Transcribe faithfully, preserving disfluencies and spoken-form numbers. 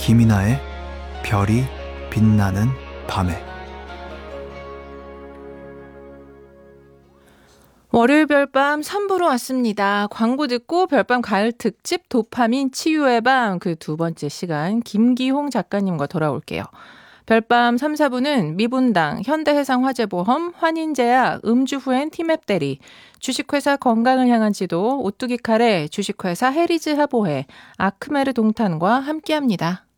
김이나의 별이 빛나는 밤에. 월요일 별밤 삼 부로 왔습니다. 광고 듣고 별밤 가을 특집 도파민 치유의 밤 그 두 번째 시간 김기홍 작가님과 돌아올게요. 별밤 삼, 사 부는 미분당, 현대해상화재보험, 환인제약, 음주후엔 티맵대리, 주식회사 건강을 향한 지도, 오뚜기 카레, 주식회사 해리즈 하보해, 아크메르 동탄과 함께합니다.